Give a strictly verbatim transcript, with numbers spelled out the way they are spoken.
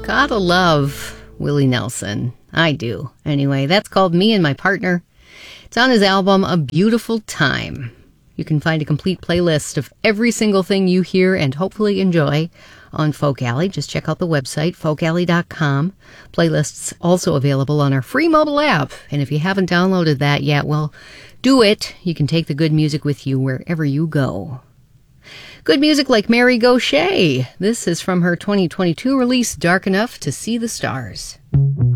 Gotta love Willie Nelson. I do. Anyway, that's called Me and My Partner. It's on his album, A Beautiful Time. You can find a complete playlist of every single thing you hear and hopefully enjoy on Folk Alley. Just check out the website, folk alley dot com. Playlists also available on our free mobile app. And if you haven't downloaded that yet, well, do it. You can take the good music with you wherever you go. Good music like Mary Gauthier. This is from her twenty twenty-two release, Dark Enough to See the Stars.